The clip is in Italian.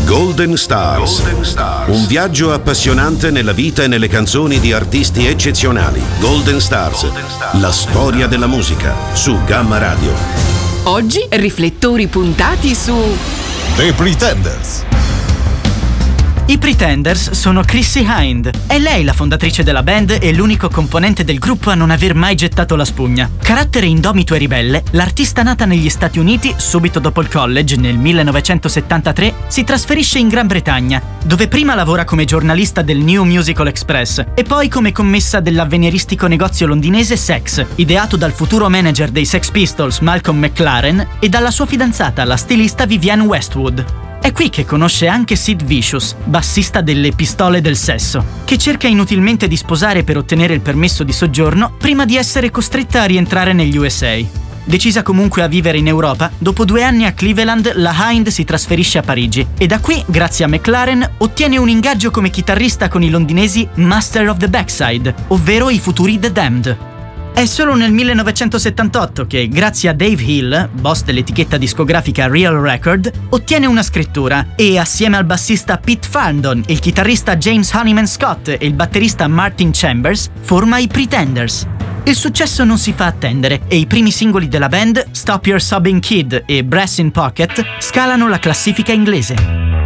Golden Stars. Un viaggio appassionante nella vita e nelle canzoni di artisti eccezionali. Golden Stars. La storia della musica su Gamma Radio. Oggi riflettori puntati su The Pretenders. I Pretenders sono Chrissie Hynde. È lei la fondatrice della band e l'unico componente del gruppo a non aver mai gettato la spugna. Carattere indomito e ribelle, l'artista nata negli Stati Uniti subito dopo il college nel 1973 si trasferisce in Gran Bretagna, dove prima lavora come giornalista del New Musical Express e poi come commessa dell'avveniristico negozio londinese Sex, ideato dal futuro manager dei Sex Pistols Malcolm McLaren e dalla sua fidanzata, la stilista Vivienne Westwood. È qui che conosce anche Sid Vicious, bassista delle Pistole del Sesso, che cerca inutilmente di sposare per ottenere il permesso di soggiorno prima di essere costretta a rientrare negli USA. Decisa comunque a vivere in Europa, dopo 2 anni a Cleveland la Hynde si trasferisce a Parigi e da qui, grazie a McLaren, ottiene un ingaggio come chitarrista con i londinesi Master of the Backside, ovvero i futuri The Damned. È solo nel 1978 che, grazie a Dave Hill, boss dell'etichetta discografica Real Record, ottiene una scrittura e, assieme al bassista Pete Farndon, il chitarrista James Honeyman Scott e il batterista Martin Chambers, forma i Pretenders. Il successo non si fa attendere e i primi singoli della band, Stop Your Sobbing Kid e Brass in Pocket, scalano la classifica inglese.